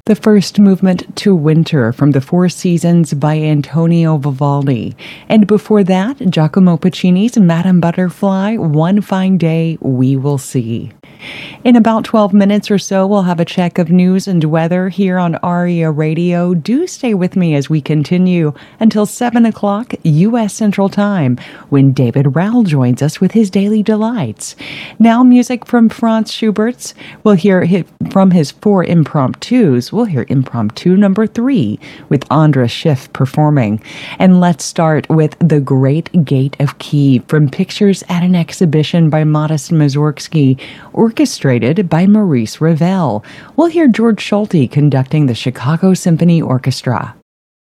The first movement to Winter from the Four Seasons by Antonio Vivaldi. And before that, Giacomo Puccini's Madame Butterfly, One Fine Day We Will See. In about 12 minutes or so, we'll have a check of news and weather here on ARIA Radio. Do stay with me as we continue until 7 o'clock U.S. Central Time, when David Rowell joins us with his Daily Delights. Now, music from Franz Schubert. We'll hear from his 4 impromptus. We'll hear impromptu number 3 with Andras Schiff performing. And let's start with The Great Gate of Kiev from Pictures at an Exhibition by Modest Mussorgsky, orchestrated by Maurice Ravel. We'll hear George Solti conducting the Chicago Symphony Orchestra.